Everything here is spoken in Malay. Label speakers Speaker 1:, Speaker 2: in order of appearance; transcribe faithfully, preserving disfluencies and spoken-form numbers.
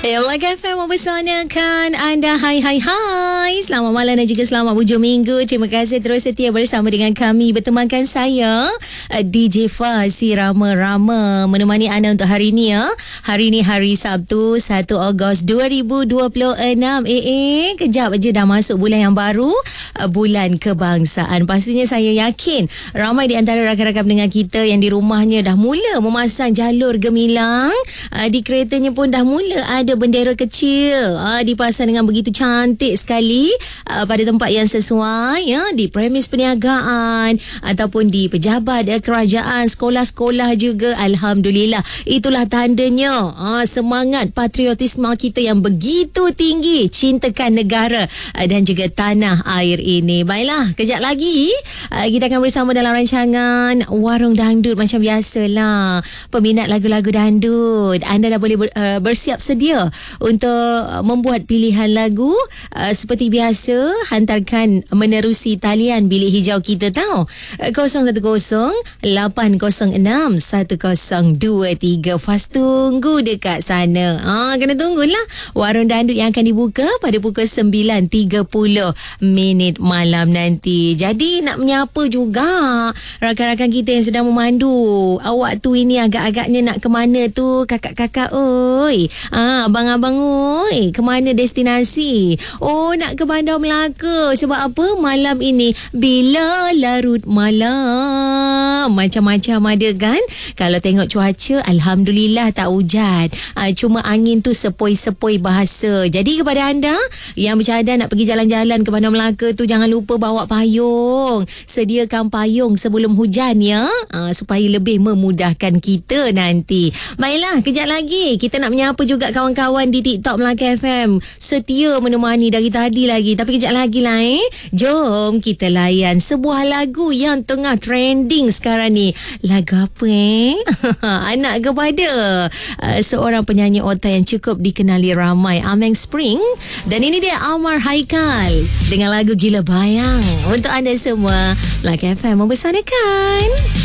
Speaker 1: Ya, Melaka F M mempersanakan anda. Hai, hai, hai. Selamat malam dan juga selamat hujung minggu. Terima kasih terus setia bersama dengan kami. Bertemankan saya, D J Fah, si Rama-Rama, menemani anda untuk hari ini ya. Hari ini hari Sabtu, satu Ogos dua ribu dua puluh enam. Eh, eh, kejap je dah masuk bulan yang baru, bulan kebangsaan. Pastinya saya yakin ramai di antara rakan-rakan pendengar kita yang di rumahnya dah mula memasang jalur gemilang. Di keretanya pun dah mula ada bendera kecil ha, dipasang dengan begitu cantik sekali uh, pada tempat yang sesuai ya, di premis perniagaan ataupun di pejabat uh, kerajaan, sekolah-sekolah juga. Alhamdulillah, itulah tandanya ha, semangat patriotisme kita yang begitu tinggi, cintakan negara uh, dan juga tanah air ini. Baiklah, kejap lagi uh, kita akan bersama dalam rancangan Warung Dangdut. Macam biasalah, peminat lagu-lagu dangdut, anda dah boleh ber, uh, bersiap sedia untuk membuat pilihan lagu. Uh, seperti biasa, hantarkan menerusi talian bilik hijau kita tahu, kosong satu kosong lapan kosong enam satu kosong dua tiga. Fast tunggu dekat sana. Ah, kena tunggulah. Warung Dangdut yang akan dibuka pada pukul sembilan tiga puluh minit malam nanti. Jadi nak menyapa juga rakan-rakan kita yang sedang memandu. Awak tu ini agak-agaknya nak ke mana tu, kakak-kakak oi? Ah, abang-abang oi, ke mana destinasi? Oh, nak ke Bandar Melaka. Sebab apa? Malam ini bila larut malam, macam-macam ada kan. Kalau tengok cuaca, alhamdulillah tak hujan. Ah, cuma angin tu sepoi-sepoi bahasa. Jadi kepada anda yang bercadang nak pergi jalan-jalan ke Bandar Melaka tu, jangan lupa bawa payung. Sediakan payung sebelum hujan ya, ah, supaya lebih memudahkan kita nanti. Baiklah, kejap lagi kita nak menyapa juga kawan-kawan di TikTok Melaka F M. Setia menemani dari tadi lagi. Tapi kejap lagi lah eh. Jom kita layan sebuah lagu yang tengah trending sekarang ni. Lagu apa eh? Anak kepada uh, seorang penyanyi otak yang cukup dikenali ramai, Ameng Spring. Dan ini dia Amar Haikal dengan lagu Gila Bayang. Untuk anda semua, Melaka F M mempersanakan.